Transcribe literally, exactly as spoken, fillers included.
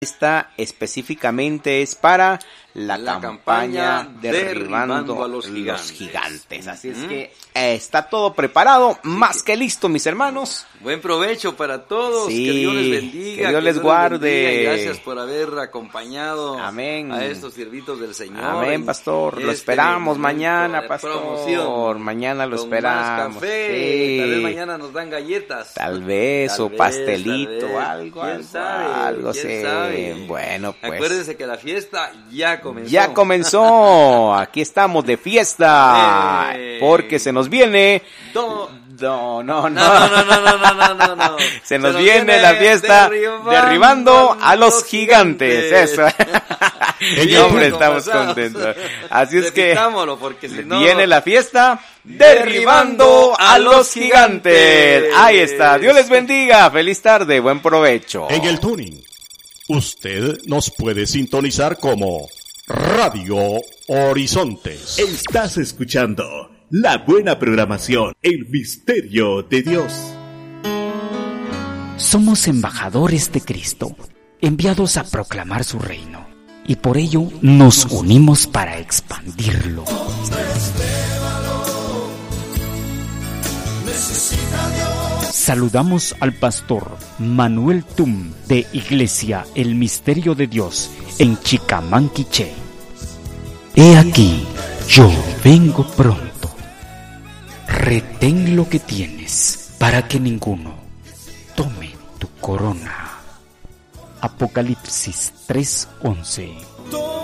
Esta específicamente es para la, la campaña, campaña Derribando, Derribando a los Gigantes. los gigantes. Así Uh-huh. es que eh, está todo preparado, más que listo, mis hermanos. Buen provecho para todos, Sí, que Dios les bendiga, que Dios les guarde. bendiga, y gracias por haber acompañado Amén. a estos siervitos del Señor. Amén, pastor, este lo esperamos mañana, de pastor, promoción. mañana lo Con esperamos. más café, Sí. tal vez mañana nos dan galletas. Tal vez, Tal o vez, pastelito, tal vez. algo, ¿Quién algo, sabe? algo, ¿Quién sí. sabe? Bueno, pues. Acuérdense que la fiesta ya comenzó. Ya comenzó, aquí estamos de fiesta, Eh. porque se nos viene... Do- No, no, no. No, no, no, no, no, no, no, no. Se nos viene la fiesta derribando, derribando a los gigantes. Eso. Bien, Hombre, estamos compasados. contentos. Así es que porque si no, viene la fiesta derribando a los gigantes. Ahí está. Dios les bendiga. Feliz tarde. Buen provecho. En el tuning, usted nos puede sintonizar como Radio Horizontes. Estás escuchando la buena programación, el misterio de Dios. Somos embajadores de Cristo, enviados a proclamar su reino, y por ello nos unimos para expandirlo. Saludamos al pastor Manuel Tum de Iglesia El Misterio de Dios en Chicamanquiché. He aquí, yo vengo pronto. Retén lo que tienes para que ninguno tome tu corona. Apocalipsis tres once.